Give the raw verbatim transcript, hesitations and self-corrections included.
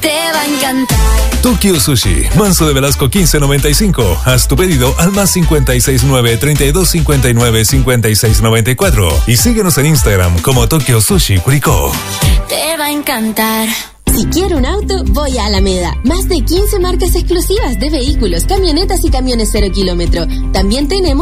Te va a encantar. Tokyo Sushi, Manso de Velasco quince noventa y cinco. Haz tu pedido al más cincuenta y seis nueve, treinta y dos cincuenta y nueve, cincuenta y seis noventa y cuatro. Y síguenos en Instagram como Tokyo Sushi Curicó. Te va a encantar. Si quiero un auto, voy a Alameda. Más de quince marcas exclusivas de vehículos, camionetas y camiones cero kilómetro. También tenemos